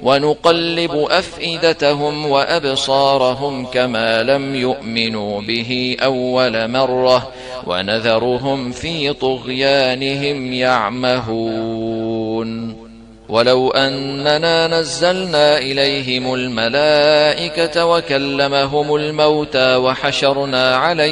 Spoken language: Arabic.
ونقلب أفئدتهم وأبصارهم كما لم يؤمنوا به أول مرة ونذرهم في طغيانهم يعمهون. ولو أننا نزلنا إليهم الملائكة وكلمهم الموتى وحشرنا عليهم